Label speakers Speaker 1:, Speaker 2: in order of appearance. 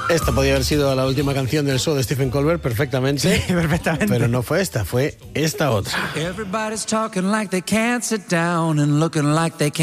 Speaker 1: Esta podía haber sido la última canción del show de Stephen Colbert perfectamente.
Speaker 2: Sí, perfectamente.
Speaker 1: Pero no fue esta, fue esta otra.
Speaker 3: Everybody's talking like they can't sit down and looking like they can't